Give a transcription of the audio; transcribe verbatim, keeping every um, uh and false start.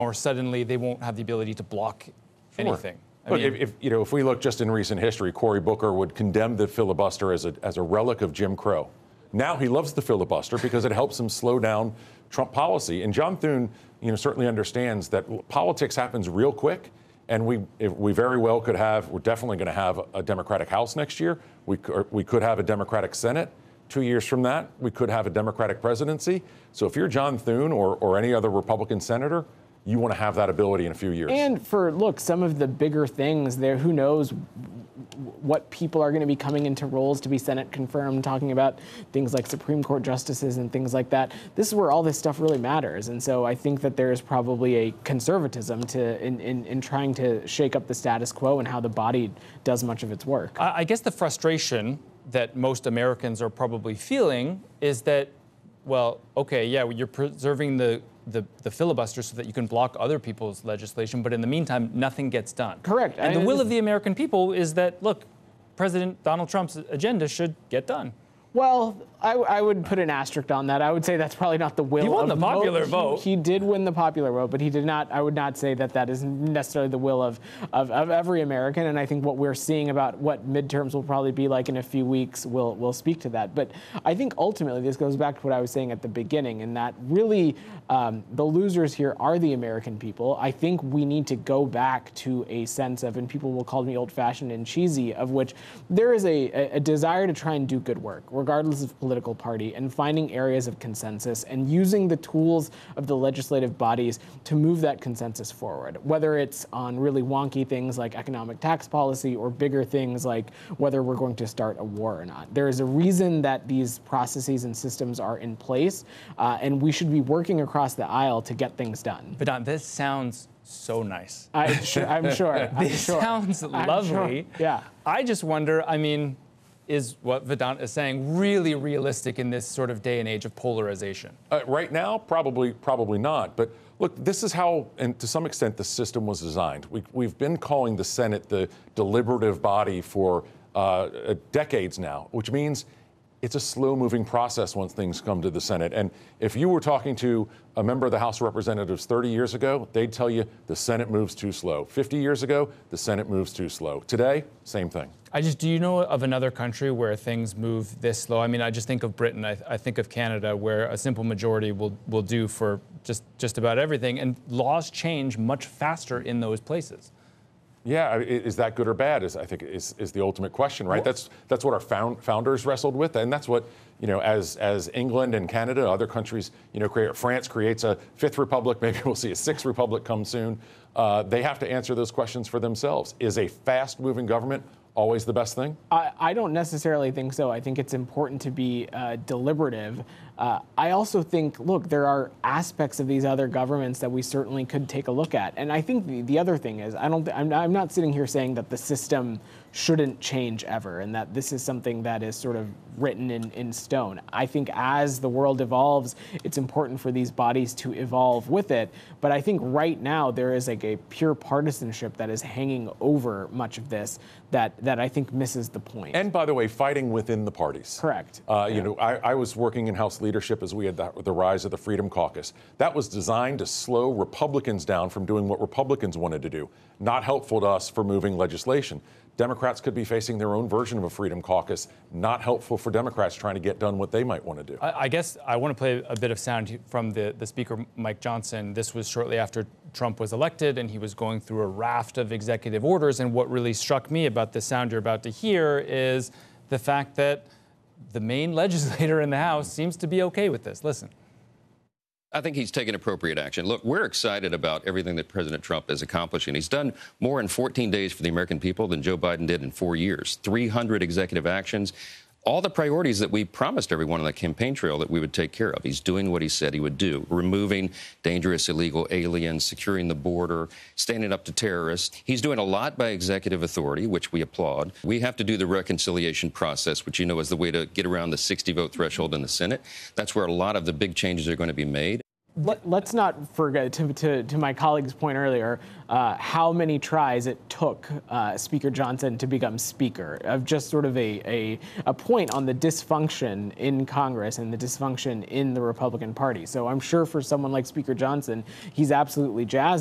or suddenly they won't have the ability to block Sure. anything. I Look, mean, if, if you know, if we look just in recent history, Cory Booker would condemn the filibuster as a as a relic of Jim Crow. Now he loves the filibuster because it helps him slow down Trump policy. And John Thune, you know, certainly understands that politics happens real quick, and we if we very well could have. We're definitely going to have a Democratic House next year. We could, we could have a Democratic Senate. Two years from that, we could have a Democratic presidency. So if you're John Thune or, or any other Republican senator, you want to have that ability in a few years. And for, look, some of the bigger things there, who knows what people are going to be coming into roles to be Senate confirmed, talking about things like Supreme Court justices and things like that. This is where all this stuff really matters. And so I think that there is probably a conservatism to in, in, in trying to shake up the status quo and how the body does much of its work. I, I guess the frustration that most Americans are probably feeling is that, well, okay, yeah, you're preserving the, the, the filibuster so that you can block other people's legislation, but in the meantime, nothing gets done. Correct. And I, the will of the American people is that, look, President Donald Trump's agenda should get done. Well, I, I would put an asterisk on that. I would say that's probably not the will. He won of the popular most. vote. He, he did win the popular vote, but he did not. I would not say that that is necessarily the will of, of, of every American. And I think what we're seeing about what midterms will probably be like in a few weeks will will speak to that. But I think ultimately this goes back to what I was saying at the beginning, in that really um, the losers here are the American people. I think we need to go back to a sense of, and people will call me old-fashioned and cheesy, of which there is a, a, a desire to try and do good work, regardless of political party, and finding areas of consensus and using the tools of the legislative bodies to move that consensus forward, whether it's on really wonky things like economic tax policy or bigger things like whether we're going to start a war or not. There is a reason that these processes and systems are in place, uh, and we should be working across the aisle to get things done. Vedant, this sounds so nice. I, sure, I'm sure. I'm this sure. sounds I'm lovely. Sure. Yeah. I just wonder, I mean, is what Vedant is saying really realistic in this sort of day and age of polarization? Uh, right now, probably probably not. But look, this is how, and to some extent, the system was designed. We, we've been calling the Senate the deliberative body for uh, decades now, which means it's a slow-moving process once things come to the Senate. And if you were talking to a member of the House of Representatives thirty years ago, they'd tell you the Senate moves too slow. fifty years ago, the Senate moves too slow. Today, same thing. I just, do you know of another country where things move this slow? I mean, I just think of Britain. I, I think of Canada, where a simple majority will, will do for just, just about everything. And laws change much faster in those places. Yeah, is that good or bad? Is I think is, is the ultimate question, right? Well, that's that's what our found, founders wrestled with, and that's what, you know, as as England and Canada, other countries, you know, create. France creates a fifth republic. Maybe we'll see a sixth republic come soon. Uh, they have to answer those questions for themselves. Is a fast-moving government always the best thing? I, I don't necessarily think so. I think it's important to be uh, deliberative. Uh, I also think, look, there are aspects of these other governments that we certainly could take a look at. And I think the, the other thing is, I don't, th- I'm, I'm not sitting here saying that the system shouldn't change ever and that this is something that is sort of written in, in stone. I think as the world evolves, it's important for these bodies to evolve with it. But I think right now there is like a pure partisanship that is hanging over much of this that, that I think misses the point. And by the way, fighting within the parties. Correct. Uh, yeah. You know, I, I was working in House leadership as we had the, the rise of the Freedom Caucus. That was designed to slow Republicans down from doing what Republicans wanted to do. Not helpful to us for moving legislation. Democrats could be facing their own version of a Freedom Caucus, not helpful for Democrats trying to get done what they might want to do. I, I guess I want to play a bit of sound from the, the Speaker, Mike Johnson. This was shortly after Trump was elected, and he was going through a raft of executive orders. And what really struck me about the sound you're about to hear is the fact that the main legislator in the House seems to be okay with this. Listen. I think he's taken appropriate action. Look, we're excited about everything that President Trump is accomplishing. He's done more in fourteen days for the American people than Joe Biden did in four years. three hundred executive actions. All the priorities that we promised everyone on the campaign trail that we would take care of. He's doing what he said he would do, removing dangerous illegal aliens, securing the border, standing up to terrorists. He's doing a lot by executive authority, which we applaud. We have to do the reconciliation process, which you know is the way to get around the sixty vote threshold in the Senate. That's where a lot of the big changes are going to be made. Let, let's not forget, to, to, to my colleague's point earlier, uh, how many tries it took uh, Speaker Johnson to become Speaker, of just sort of a, a, a point on the dysfunction in Congress and the dysfunction in the Republican Party. So I'm sure for someone like Speaker Johnson, he's absolutely jazzed